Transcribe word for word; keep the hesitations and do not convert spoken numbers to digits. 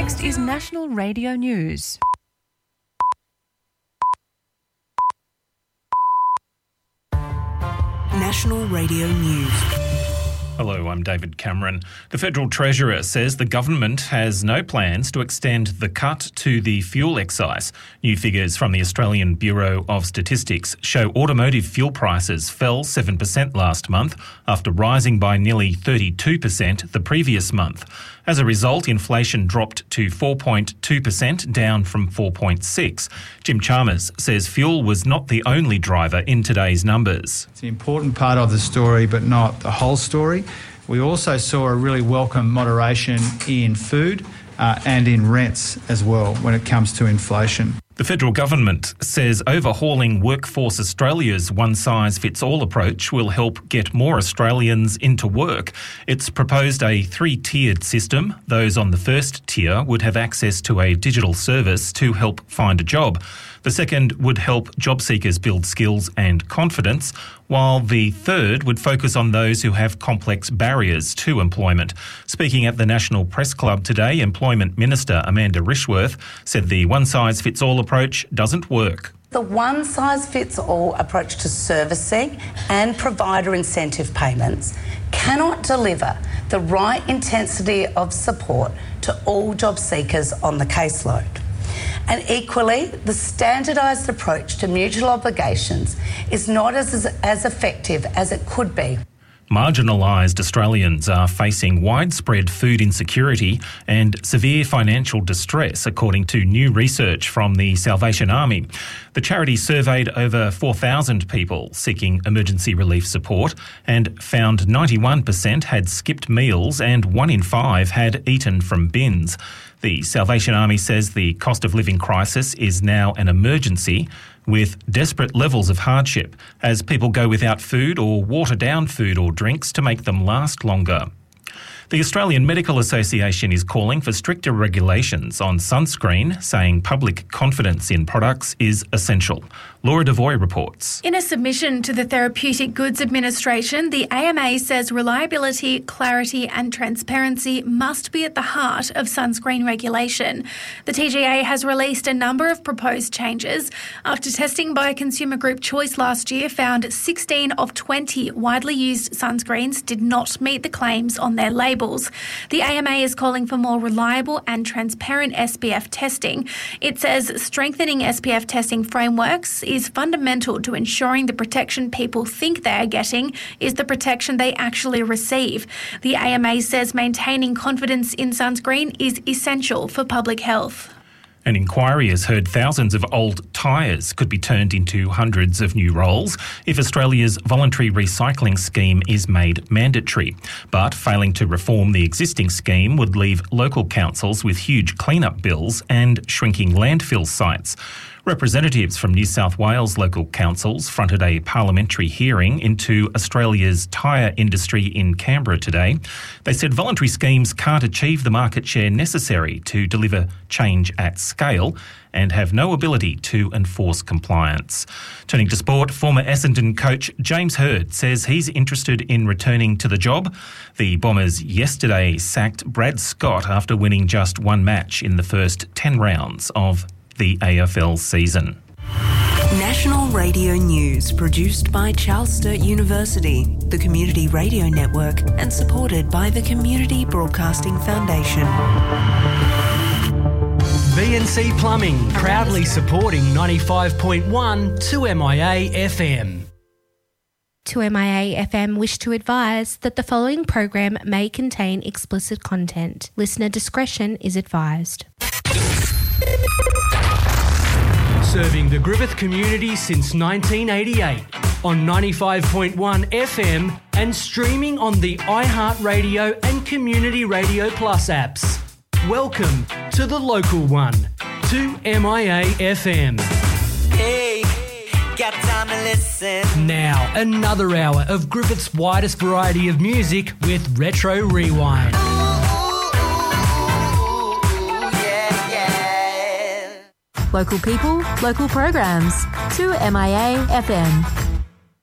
Next is National Radio News. National Radio News. Hello, I'm David Cameron. The Federal Treasurer says the government has no plans to extend the cut to the fuel excise. New figures from the Australian Bureau of Statistics show automotive fuel prices fell seven percent last month after rising by nearly thirty-two percent the previous month. As a result, inflation dropped to four point two percent, down from four point six. Jim Chalmers says fuel was not the only driver in today's numbers. It's an important part of the story, but not the whole story. We also saw a really welcome moderation in food uh, and in rents as well when it comes to inflation. The federal government says overhauling Workforce Australia's one-size-fits-all approach will help get more Australians into work. It's proposed a three-tiered system. Those on the first tier would have access to a digital service to help find a job. The second would help job seekers build skills and confidence, while the third would focus on those who have complex barriers to employment. Speaking at the National Press Club today, Employment Minister Amanda Rishworth said the one-size-fits-all approach doesn't work. The one-size-fits-all approach to servicing and provider incentive payments cannot deliver the right intensity of support to all job seekers on the caseload. And equally, the standardised approach to mutual obligations is not as, as effective as it could be. Marginalised Australians are facing widespread food insecurity and severe financial distress, according to new research from the Salvation Army. The charity surveyed over four thousand people seeking emergency relief support and found ninety-one percent had skipped meals and one in five had eaten from bins. The Salvation Army says the cost of living crisis is now an emergency, with desperate levels of hardship as people go without food or water down food or drinks to make them last longer. The Australian Medical Association is calling for stricter regulations on sunscreen, saying public confidence in products is essential. Laura Devoy reports. In a submission to the Therapeutic Goods Administration, the A M A says reliability, clarity and transparency must be at the heart of sunscreen regulation. The T G A has released a number of proposed changes after testing by consumer group Choice last year found sixteen of twenty widely used sunscreens did not meet the claims on their labels. The A M A is calling for more reliable and transparent S P F testing. It says strengthening S P F testing frameworks is fundamental to ensuring the protection people think they are getting is the protection they actually receive. The A M A says maintaining confidence in sunscreen is essential for public health. An inquiry has heard thousands of old tyres could be turned into hundreds of new rolls if Australia's voluntary recycling scheme is made mandatory. But failing to reform the existing scheme would leave local councils with huge clean-up bills and shrinking landfill sites. Representatives from New South Wales local councils fronted a parliamentary hearing into Australia's tyre industry in Canberra today. They said voluntary schemes can't achieve the market share necessary to deliver change at scale and have no ability to enforce compliance. Turning to sport, former Essendon coach James Hird says he's interested in returning to the job. The Bombers yesterday sacked Brad Scott after winning just one match in the first ten rounds of the A F L season. National Radio News, produced by Charles Sturt University, the Community Radio Network, and supported by the Community Broadcasting Foundation. B and C Plumbing, proudly supporting ninety-five point one two M I A F M. two M I A F M wish to advise that the following program may contain explicit content. Listener discretion is advised. Serving the Griffith community since nineteen eighty-eight on ninety-five point one F M and streaming on the iHeartRadio and Community Radio Plus apps. Welcome to the local one, two M I A F M. Hey, got time to listen. Now, another hour of Griffith's widest variety of music with Retro Rewind. Local people, local programs. two M I A F M.